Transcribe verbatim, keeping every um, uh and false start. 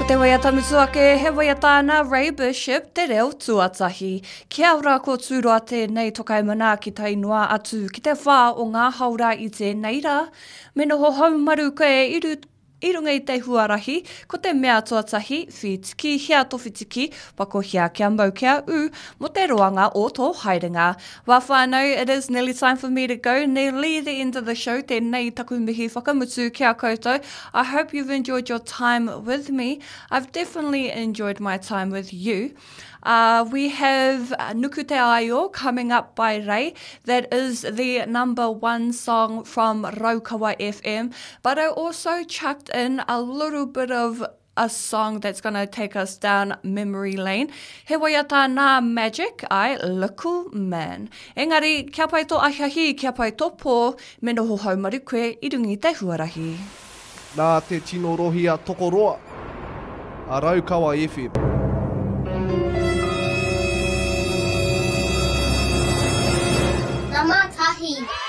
te waiata mituake, he waiatana Ray Bishop, te reo tuatahi. Kia ora ko tūroa tēnei tokai mana ki tai noa atu ki te whā o ngā haura i tēnei rā. Me noho haumaru koe iru I runga I te huarahi, ko te mea tuatahi, whitiki, hia towhitiki, pako hia kia mau kia u, mo te roanga o tō haerenga. Wa whānau, it is nearly time for me to go, nearly the end of the show, tēnei taku mihi whakamutu kia koutou. I hope you've enjoyed your time with me. I've definitely enjoyed my time with you. Uh, we have Nuku Te Aio coming up by Ray. That is the number one song from Raukawa F M. But I also chucked in a little bit of a song that's going to take us down memory lane. He waiata nā Magic ai Little Man. Engari, kia pai tō ahiahi, kia pai tō pō, me noho haumaru koe I rungi te huarahi. Nā te tino rohi a Tokoroa, a Raukawa F M. Namatahi.